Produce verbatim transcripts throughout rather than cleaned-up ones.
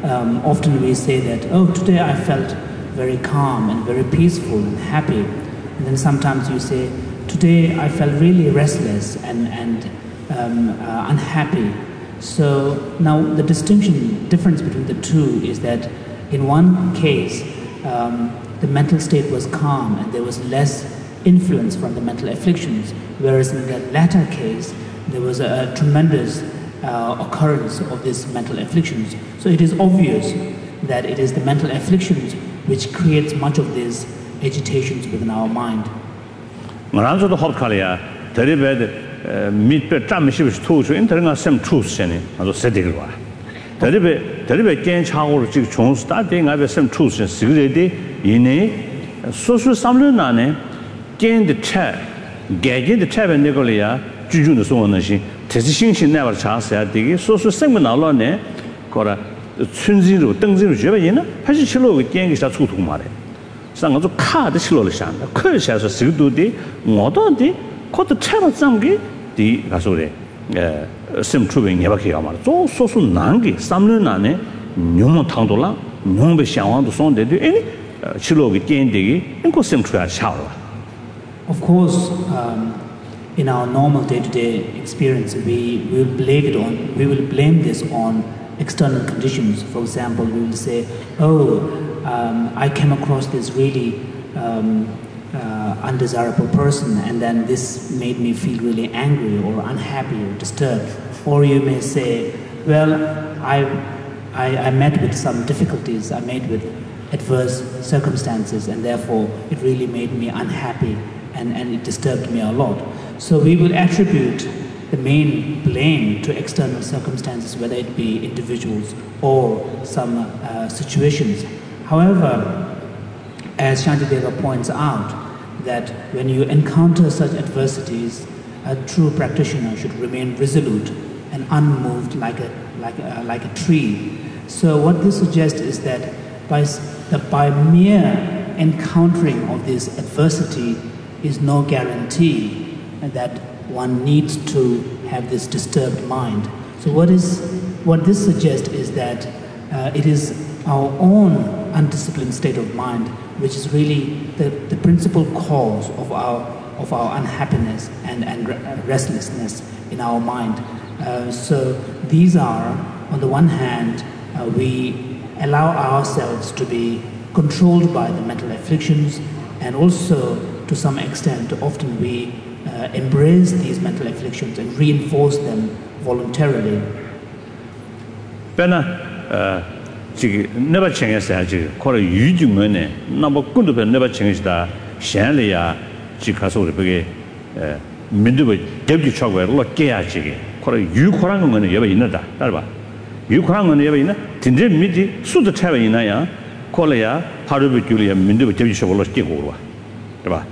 um, often we say that, oh, today I felt very calm and very peaceful and happy. And then sometimes you say, today I felt really restless and, and um, uh, unhappy. So now the distinction, difference between the two is that in one case, um, the mental state was calm and there was less influence from the mental afflictions, whereas in the latter case, there was a, a tremendous uh, occurrence of these mental afflictions. So it is obvious that it is the mental afflictions which creates much of these agitations within our mind. 밑배 짬미시 투수 인터넷가 샘 투스네 아주 세대가 대립에 대립에 개인 차고로 지금 종수 따대가 앞에 샘 투스 시그레디 이내 소수 삼년 안에 개인의 차 개개의 차에 내걸이야 주주는 소원하시 대신신 내가 차서야 되게 소수 생문 나로네 거라 춘지로 등지로 줘봐이나 팔십칠 호 개인이 다出土 말해 상가도 카드 실로를 샹다 커셔서 시그도디 뭐도디 코드 차로 장기 디 가서래 에 심투빙 해봐기가 말. 좀 소소 난게 삼년 안에 뇽모 탕돌라 뇽베 샹왕도 손데도 에니 실로기 겐데기 인코 심투야 샤워. Of course, um, in our normal day-to-day experience, we will blame it on we will blame this on external conditions. For example, we will say, "Oh, um, I came across this really." Um, Uh, undesirable person, and then this made me feel really angry or unhappy or disturbed. Or you may say, well, I, I, I met with some difficulties, I met with adverse circumstances, and therefore it really made me unhappy and, and it disturbed me a lot. So we will attribute the main blame to external circumstances, whether it be individuals or some uh, situations. However, as Shantideva points out, that when you encounter such adversities, a true practitioner should remain resolute and unmoved like a, like a, like a tree. So what this suggests is that by, that by mere encountering of this adversity is no guarantee that one needs to have this disturbed mind. So what, is, what this suggests is that uh, it is our own undisciplined state of mind which is really the, the principal cause of our, of our unhappiness and, and restlessness in our mind. Uh, so these are, on the one hand, uh, we allow ourselves to be controlled by the mental afflictions, and also to some extent often we uh, embrace these mental afflictions and reinforce them voluntarily. uh, 지금 never change 사지 거래 유중원에 너무 군도변 never change다 샹리야 지가서 우리 그게 에 민두버 대비 초과로 깨야지 거래 유코란 거는 여기 있는다 따라 봐 유코란 거는 여기 있나 진짜 미디 수도 차가 있나야 거래야 하루비 줄이야 민두버 대비 초과로 깨고 와 봐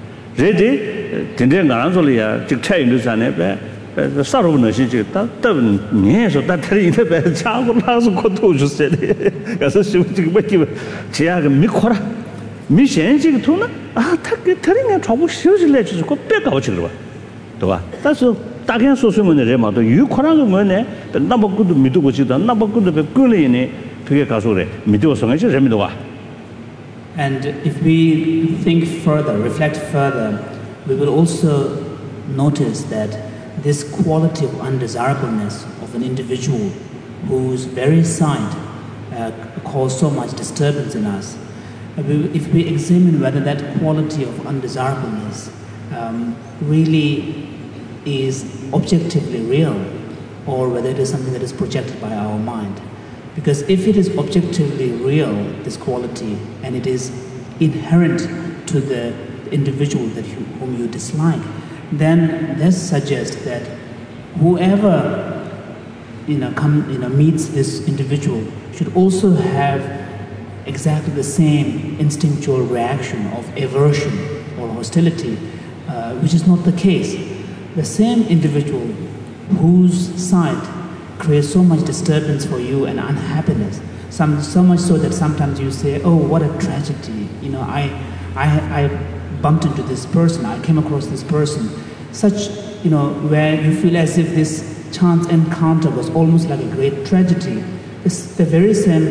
레디 진짜 나랑 소리야 즉 차이는 산에 배 사로는 시지 다 때문에서 다 틀리는 배 자고 나서 고토 주세요. 그래서 지금 뭐지? 제가 미코라 미센지 통나 아, 타게 틀리는 trouble 쉬어질래 주고 꼭 빼가 버치는 거 봐. 봐. 그래서 다른 소수문에 레마도 유코란 거 뭐네? 나 먹고도 믿고 지다. 나 먹고도 배 끌리네. 그게 가서래. 믿어서 가지 재미도 와. And if we think further, reflect further, we will also notice that this quality of undesirableness of an individual whose very sight uh, causes so much disturbance in us, if we examine whether that quality of undesirableness um, really is objectively real or whether it is something that is projected by our mind. Because if it is objectively real, this quality, and it is inherent to the individual that you, whom you dislike, then this suggests that whoever you know, come, you know, meets this individual should also have exactly the same instinctual reaction of aversion or hostility, uh, which is not the case. The same individual whose sight creates so much disturbance for you and unhappiness, some, so much so that sometimes you say, oh, what a tragedy, you know, I, I, I bumped into this person, I came across this person, such, you know, where you feel as if this chance encounter was almost like a great tragedy. It's the very same